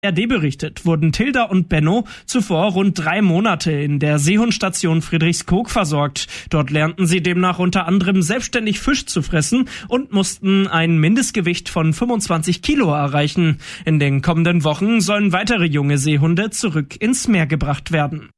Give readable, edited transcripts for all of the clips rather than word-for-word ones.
ARD berichtet, wurden Tilda und Benno zuvor rund 3 Monate in der Seehundstation Friedrichskoog versorgt. Dort lernten sie demnach unter anderem selbstständig Fisch zu fressen und mussten ein Mindestgewicht von 25 Kilo erreichen. In den kommenden Wochen sollen weitere junge Seehunde zurück ins Meer gebracht werden.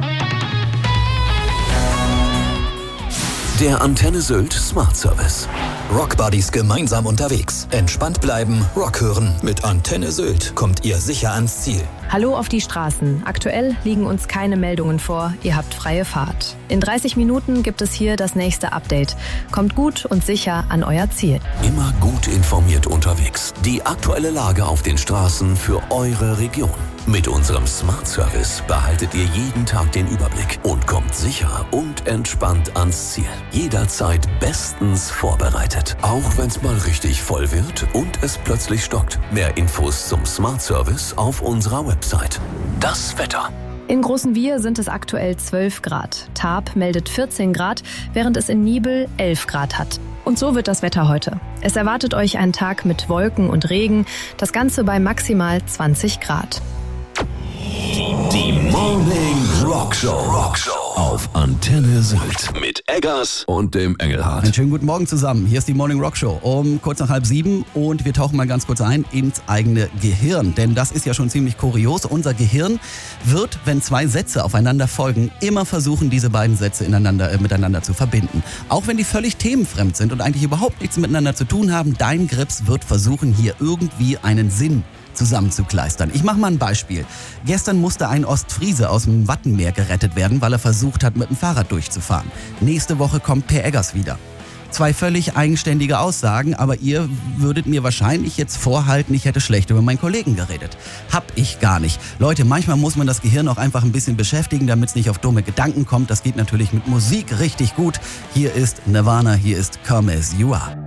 Der Antenne Sylt Smart Service. Rockbuddies gemeinsam unterwegs. Entspannt bleiben, Rock hören. Mit Antenne Sylt kommt ihr sicher ans Ziel. Hallo auf die Straßen. Aktuell liegen uns keine Meldungen vor. Ihr habt freie Fahrt. In 30 Minuten gibt es hier das nächste Update. Kommt gut und sicher an euer Ziel. Immer gut informiert unterwegs. Die aktuelle Lage auf den Straßen für eure Region. Mit unserem Smart Service behaltet ihr jeden Tag den Überblick und kommt sicher und entspannt ans Ziel. Jederzeit bestens vorbereitet. Auch wenn es mal richtig voll wird und es plötzlich stockt. Mehr Infos zum Smart Service auf unserer Website. Das Wetter. In Großenwihr sind es aktuell 12 Grad. Tarp meldet 14 Grad, während es in Niebel 11 Grad hat. Und so wird das Wetter heute. Es erwartet euch ein Tag mit Wolken und Regen, das Ganze bei maximal 20 Grad. Die Morning Rockshow auf Antenne Sylt mit Eggers und dem Engelhardt. Einen schönen guten Morgen zusammen. Hier ist die Morning Rockshow um kurz nach 6:30 und wir tauchen mal ganz kurz ein ins eigene Gehirn. Denn das ist ja schon ziemlich kurios. Unser Gehirn wird, wenn 2 Sätze aufeinander folgen, immer versuchen, diese beiden Sätze miteinander zu verbinden. Auch wenn die völlig themenfremd sind und eigentlich überhaupt nichts miteinander zu tun haben, dein Grips wird versuchen, hier irgendwie einen Sinn zusammenzukleistern. Ich mache mal ein Beispiel. Gestern musste ein Ostfriese aus dem Wattenmeer gerettet werden, weil er versucht hat, mit dem Fahrrad durchzufahren. Nächste Woche kommt Per Eggers wieder. 2 völlig eigenständige Aussagen, aber ihr würdet mir wahrscheinlich jetzt vorhalten, ich hätte schlecht über meinen Kollegen geredet. Hab ich gar nicht. Leute, manchmal muss man das Gehirn auch einfach ein bisschen beschäftigen, damit es nicht auf dumme Gedanken kommt. Das geht natürlich mit Musik richtig gut. Hier ist Nirvana, hier ist Come As You Are.